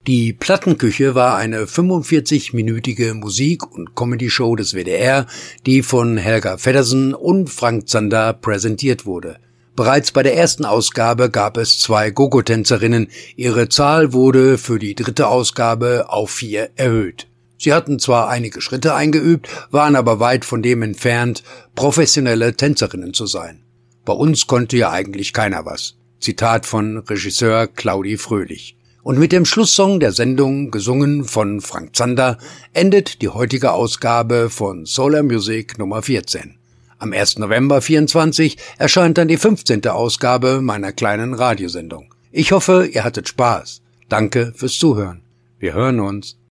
Die Plattenküche war eine 45-minütige Musik- und Comedy-Show des WDR, die von Helga Feddersen und Frank Zander präsentiert wurde. Bereits bei der ersten Ausgabe gab es 2 Gogo-Tänzerinnen. Ihre Zahl wurde für die 3. Ausgabe auf 4 erhöht. Sie hatten zwar einige Schritte eingeübt, waren aber weit von dem entfernt, professionelle Tänzerinnen zu sein. Bei uns konnte ja eigentlich keiner was. Zitat von Regisseur Claudi Fröhlich. Und mit dem Schlusssong der Sendung, gesungen von Frank Zander, endet die heutige Ausgabe von Solar Music Nummer 14. Am 1. November 24 erscheint dann die 15. Ausgabe meiner kleinen Radiosendung. Ich hoffe, ihr hattet Spaß. Danke fürs Zuhören. Wir hören uns.